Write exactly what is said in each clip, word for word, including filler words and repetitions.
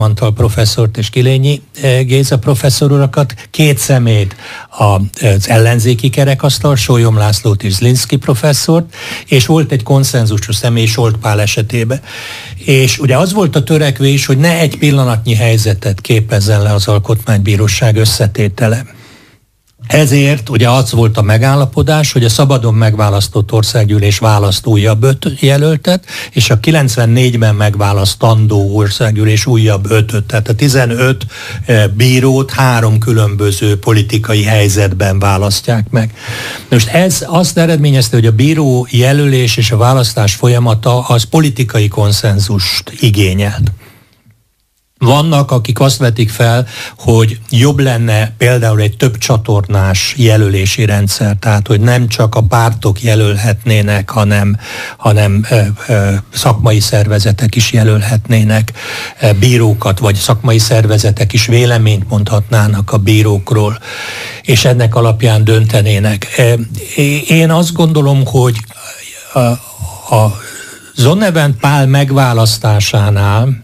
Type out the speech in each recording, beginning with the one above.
Antal professzort és Kilényi Géza professzor urakat, két szemét az ellenzéki kerekasztal, Sólyom Lászlót és Zlinszky professzort, és volt egy konszenzusos személy Solt Pál esetében. És ugye az volt a törekvés, hogy ne egy pillanatnyi helyzetet képezzen le az Alkotmánybíróság összetétele. Ezért ugye az volt a megállapodás, hogy a szabadon megválasztott országgyűlés választ újabb öt jelöltet, és a kilencvennégyben megválasztandó országgyűlés újabb ötöt. Tehát a tizenöt bírót három különböző politikai helyzetben választják meg. Most ez azt eredményezte, hogy a bíró jelölés és a választás folyamata az politikai konszenzust igényelt. Vannak, akik azt vetik fel, hogy jobb lenne például egy több csatornás jelölési rendszer, tehát hogy nem csak a pártok jelölhetnének, hanem, hanem ö, ö, szakmai szervezetek is jelölhetnének ö, bírókat, vagy szakmai szervezetek is véleményt mondhatnának a bírókról, és ennek alapján döntenének. Én azt gondolom, hogy a, a Zonnevent Pál megválasztásánál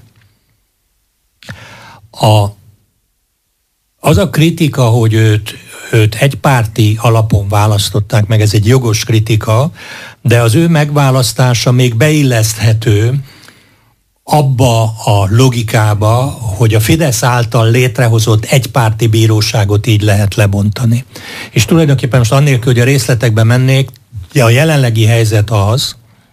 A, az a kritika, hogy őt, őt egypárti alapon választották meg, ez egy jogos kritika, de az ő megválasztása még beilleszthető abba a logikába, hogy a Fidesz által létrehozott egypárti bíróságot így lehet lebontani. És tulajdonképpen most annélkül, hogy a részletekbe mennék, a jelenlegi helyzet az,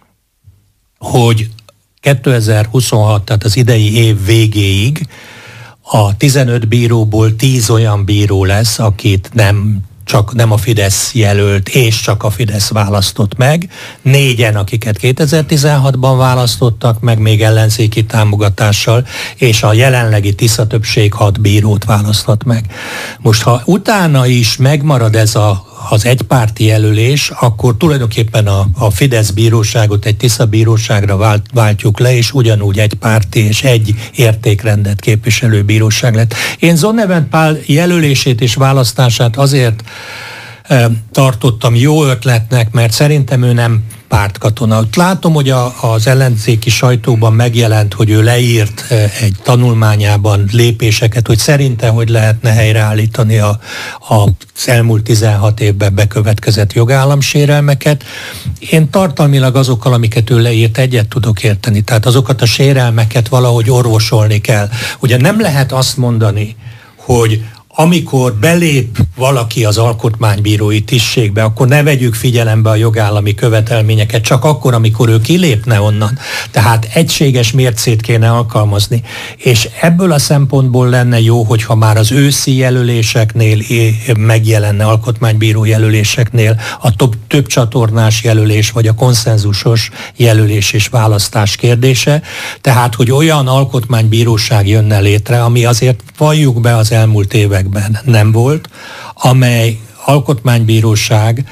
hogy kétezer-huszonhat, tehát az idei év végéig a tizenöt bíróból tíz olyan bíró lesz, akit nem csak nem a Fidesz jelölt, és csak a Fidesz választott meg. Négyen, akiket kétezer-tizenhatban választottak meg, még ellenzéki támogatással, és a jelenlegi Tisza többség hat bírót választhat meg. Most, ha utána is megmarad ez a az egypárti jelölés, akkor tulajdonképpen a, a Fidesz bíróságot egy Tisza bíróságra vált, váltjuk le, és ugyanúgy egy párti és egy értékrendet képviselő bíróság lett. Én Zonnevent Pál jelölését és választását azért e, tartottam jó ötletnek, mert szerintem ő nem pártkatona. Látom, hogy a, az ellenzéki sajtóban megjelent, hogy ő leírt egy tanulmányában lépéseket, hogy szerinte hogy lehetne helyreállítani a, a, az elmúlt tizenhat évben bekövetkezett jogállamsérelmeket. Én tartalmilag azokkal, amiket ő leírt, egyet tudok érteni. Tehát azokat a sérelmeket valahogy orvosolni kell. Ugye nem lehet azt mondani, hogy amikor belép valaki az alkotmánybírói tisztségbe, akkor ne vegyük figyelembe a jogállami követelményeket, csak akkor, amikor ő kilépne onnan. Tehát egységes mércét kéne alkalmazni. És ebből a szempontból lenne jó, hogyha már az őszi jelöléseknél megjelenne, alkotmánybíró jelöléseknél a több, több csatornás jelölés, vagy a konszenzusos jelölés és választás kérdése. Tehát, hogy olyan alkotmánybíróság jönne létre, ami azért valljuk be az elmúlt évek nem volt, amely alkotmánybíróság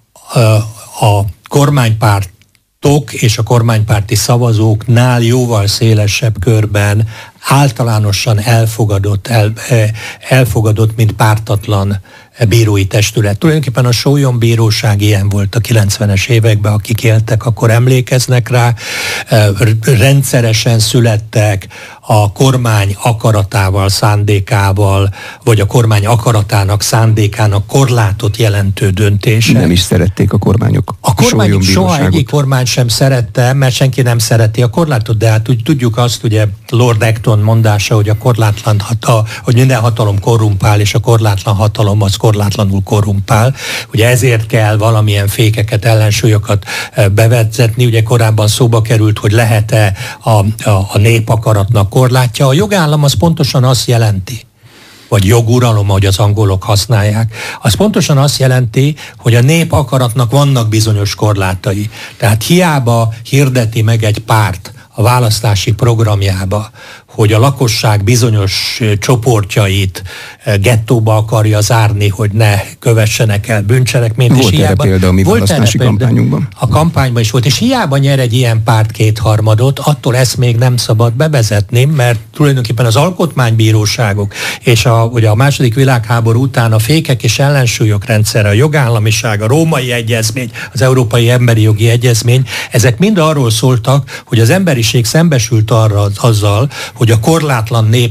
a kormánypártok és a kormánypárti szavazóknál jóval szélesebb körben általánosan elfogadott, el, elfogadott, mint pártatlan bírói testület. Tulajdonképpen a Sólyom bíróság ilyen volt a kilencvenes években, akik éltek, akkor emlékeznek rá. Rendszeresen születtek a kormány akaratával, szándékával, vagy a kormány akaratának, szándékának korlátot jelentő döntése. Nem is szerették a kormányok. A kormány soha egyik kormány sem szerette, mert senki nem szereti a korlátot, de hát úgy tudjuk azt, ugye Lord Acton mondása, hogy a korlátlan hatalom, hogy minden hatalom korrumpál, és a korlátlan hatalom az korlátlanul korrumpál. Ugye ezért kell valamilyen fékeket, ellensúlyokat bevezetni. Ugye korábban szóba került, hogy lehet-e a, a, a népakaratnak korlátja. A jogállam az pontosan azt jelenti, vagy joguralom, ahogy az angolok használják, az pontosan azt jelenti, hogy a nép akaratnak vannak bizonyos korlátai. Tehát hiába hirdeti meg egy párt a választási programjába, hogy a lakosság bizonyos csoportjait gettóba akarja zárni, hogy ne kövessenek el bűncselekményt. Volt erre példa a mi választási kampányunkban. A kampányban is volt, és hiába nyer egy ilyen párt kétharmadot, attól ezt még nem szabad bevezetni, mert tulajdonképpen az alkotmánybíróságok és a, ugye a második világháború után a fékek és ellensúlyok rendszere, a jogállamiság, a római egyezmény, az európai emberi jogi egyezmény, ezek mind arról szóltak, hogy az emberiség szembesült arra azzal, hogy hogy a korlátlan nép